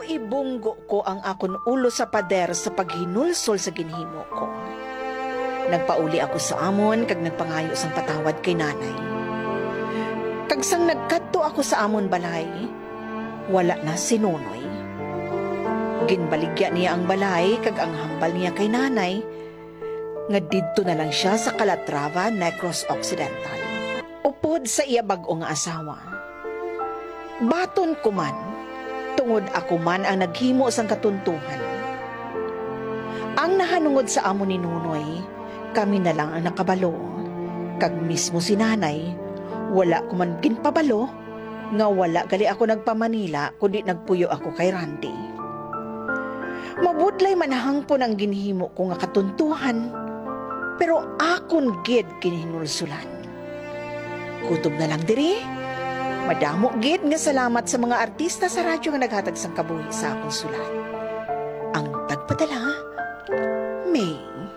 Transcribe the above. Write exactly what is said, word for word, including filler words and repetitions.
maibunggo ko ang akon ulo sa pader sa paghinulsol sa ginhimo ko. Nagpauli ako sa amon kag nagpangayo sang patawad kay nanay. Kag sang nagkadto ako sa amon balay, wala na si Nonoy. Ginbaligya niya ang balay kag ang hambal niya kay nanay, nga didto na lang siya sa Calatrava, Negros Occidental. Upod sa iya bag-o nga asawa. Baton ko man, tungod ako man ang naghimo sang katuntuhan. Ang nahanungod sa amo ni Nunoy, kami na lang ang nakabalo. Kag mismo si nanay, wala ko man ginpabalo, nga wala gali ako nagpa-Manila kundi nagpuyo ako kay Randy. Mabudlay manahang po ng ginhimo ko nga katuntuhan, pero akon gid kinhinulsulan. Kutob na lang diri. Madamo gid nga salamat sa mga artista sa radyo nga naghatag sang kabuhi sa akong sulat. Ang tagpadala, May.